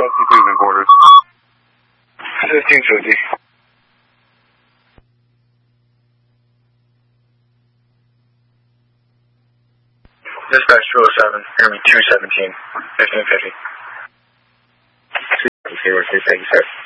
Cleveland quarters. 1550. Dispatch 207, hear me 217, 1550. Thank you, sir.